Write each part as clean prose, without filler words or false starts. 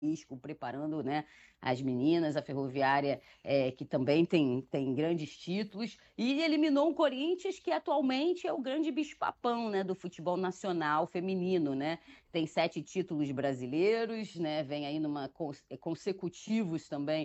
risco, preparando, né, as meninas, a Ferroviária, que também tem grandes títulos, e eliminou o Corinthians, que atualmente é o grande bicho-papão, né, do futebol nacional feminino, né? Tem 7 títulos brasileiros, né? Vem aí consecutivos também,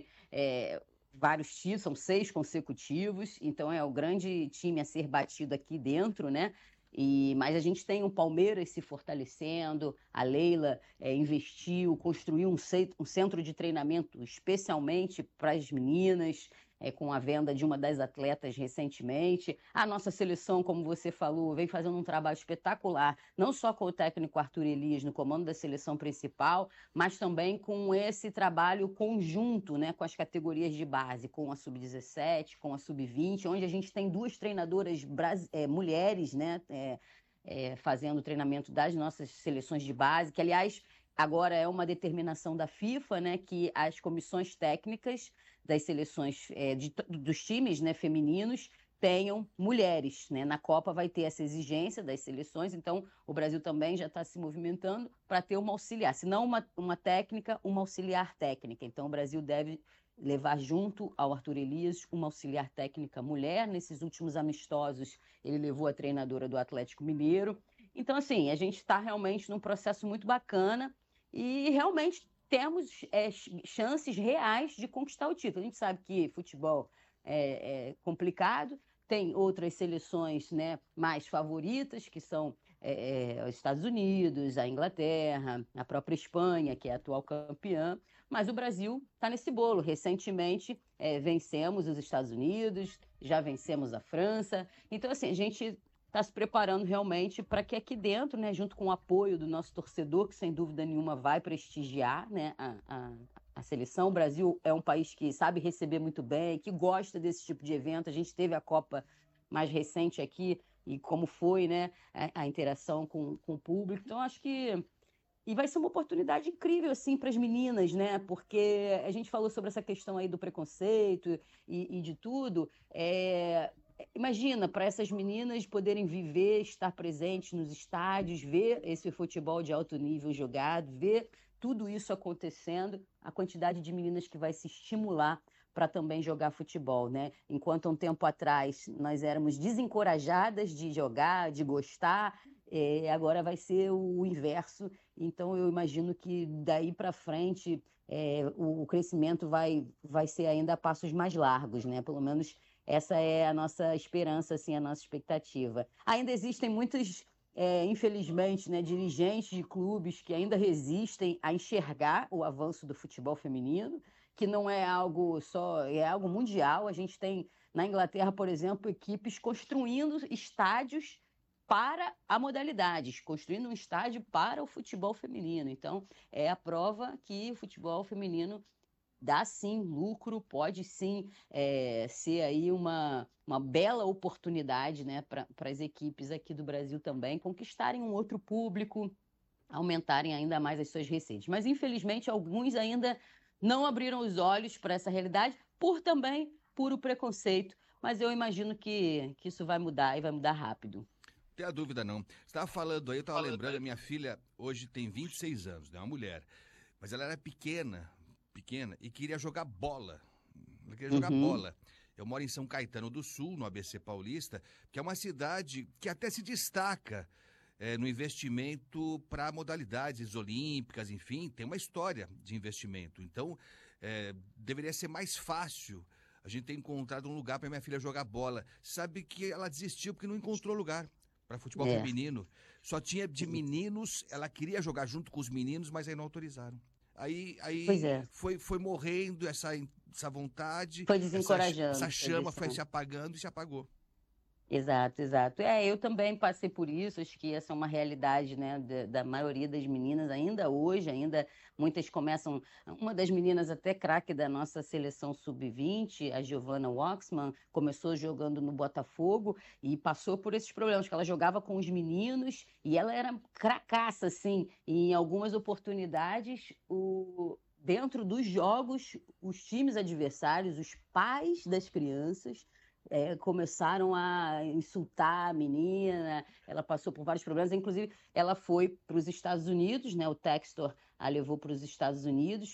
vários títulos, são 6 consecutivos, então é o grande time a ser batido aqui dentro, né? Mas a gente tem o Palmeiras se fortalecendo, a Leila investiu, construiu um centro de treinamento especialmente para as meninas, com a venda de uma das atletas recentemente. A nossa seleção, como você falou, vem fazendo um trabalho espetacular, não só com o técnico Arthur Elias no comando da seleção principal, mas também com esse trabalho conjunto, né, com as categorias de base, com a sub-17, com a sub-20, onde a gente tem 2 treinadoras mulheres, né, fazendo o treinamento das nossas seleções de base, que, aliás, agora é uma determinação da FIFA, né, que as comissões técnicas das seleções dos times, né, femininos tenham mulheres, né? Na Copa vai ter essa exigência das seleções, então o Brasil também já está se movimentando para ter uma auxiliar, se não uma técnica, uma auxiliar técnica. Então o Brasil deve levar junto ao Arthur Elias uma auxiliar técnica mulher. Nesses últimos amistosos, ele levou a treinadora do Atlético Mineiro. Então, assim, a gente está realmente num processo muito bacana e realmente temos chances reais de conquistar o título. A gente sabe que futebol é complicado, tem outras seleções, né, mais favoritas, que são os Estados Unidos, a Inglaterra, a própria Espanha, que é a atual campeã, mas o Brasil está nesse bolo. Recentemente vencemos os Estados Unidos, já vencemos a França. Então, assim, a gente está se preparando realmente para que aqui dentro, né, junto com o apoio do nosso torcedor, que sem dúvida nenhuma vai prestigiar, né, a seleção. O Brasil é um país que sabe receber muito bem, que gosta desse tipo de evento. A gente teve a Copa mais recente aqui e como foi, né, a interação com o público. Então, acho que e vai ser uma oportunidade incrível, assim, para as meninas, né? Porque a gente falou sobre essa questão aí do preconceito e de tudo. Imagina, para essas meninas poderem viver, estar presentes nos estádios, ver esse futebol de alto nível jogado, ver tudo isso acontecendo, a quantidade de meninas que vai se estimular para também jogar futebol, né? Enquanto um tempo atrás nós éramos desencorajadas de jogar, de gostar, agora vai ser o inverso. Então, eu imagino que daí para frente o crescimento vai ser ainda a passos mais largos, né? Pelo menos essa é a nossa esperança, assim, a nossa expectativa. Ainda existem muitos, infelizmente, né, dirigentes de clubes que ainda resistem a enxergar o avanço do futebol feminino, que não é algo só, é algo mundial. A gente tem, na Inglaterra, por exemplo, equipes construindo estádios para a modalidade, construindo um estádio para o futebol feminino. Então, é a prova que o futebol feminino dá sim lucro, pode sim ser aí uma bela oportunidade, né, para as equipes aqui do Brasil também conquistarem um outro público, aumentarem ainda mais as suas receitas. Mas, infelizmente, alguns ainda não abriram os olhos para essa realidade, por também puro preconceito. Mas eu imagino que isso vai mudar e vai mudar rápido. Não tem a dúvida, não. Você estava falando aí, eu estava lembrando, a minha filha hoje tem 26 anos, né? Uma mulher. Mas ela era pequena, e queria jogar bola. Ela queria jogar Uhum. bola. Eu moro em São Caetano do Sul, no ABC Paulista, que é uma cidade que até se destaca no investimento para modalidades olímpicas, enfim, tem uma história de investimento. Então, deveria ser mais fácil a gente ter encontrado um lugar para minha filha jogar bola. Sabe que ela desistiu porque não encontrou lugar para futebol É, feminino. Só tinha de meninos, ela queria jogar junto com os meninos, mas aí não autorizaram. Aí, pois aí é. foi morrendo essa vontade, Foi essa desencorajando, foi chama foi se deixando. apagando e se apagou. Exato, exato. Eu também passei por isso, acho que essa é uma realidade, né, da maioria das meninas, ainda hoje, ainda muitas começam. Uma das meninas, até craque da nossa seleção sub-20, a Giovanna Waxman, começou jogando no Botafogo e passou por esses problemas, que ela jogava com os meninos e ela era cracaça, assim, e em algumas oportunidades, dentro dos jogos, os times adversários, os pais das crianças começaram a insultar a menina, ela passou por vários problemas, inclusive ela foi para os Estados Unidos, né? O Textor a levou para os Estados Unidos